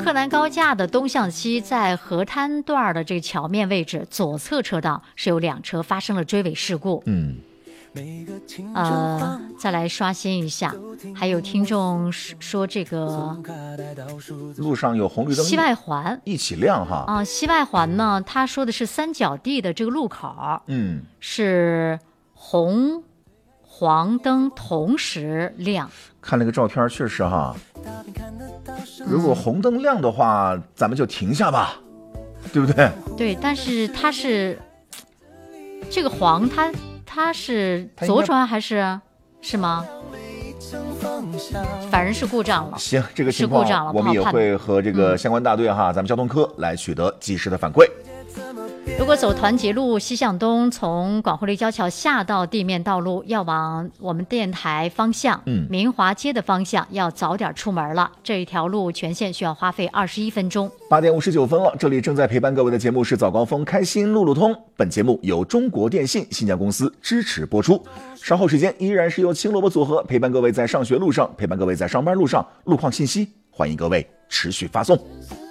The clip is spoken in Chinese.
河南高架的东向西，在河滩段的这个桥面位置，左侧车道是有2车发生了追尾事故。再来刷新一下，还有听众说这个路上有红绿灯， 西外环一起亮哈。 西外环呢，他说的是三角地的这个路口，是红黄灯同时亮。 看那个照片确实哈，如果红灯亮的话，咱们就停下吧，对不对？ 对，但是它是这个黄，它是左转还是吗？反正是故障了。 行，这个情况我们也会和这个相关大队咱们交通科来取得及时的反馈。 如果走团结路西向东，从广汇立交桥下到地面道路，要往我们电台方向，明华街的方向，要早点出门了。这一条路全线需要花费21分钟。 8点59分了，这里正在陪伴各位的节目是早高峰开心路路通。本节目由中国电信新疆公司支持播出。稍后时间依然是由青萝卜组合陪伴各位在上学路上，陪伴各位在上班路上，路况信息，欢迎各位持续发送。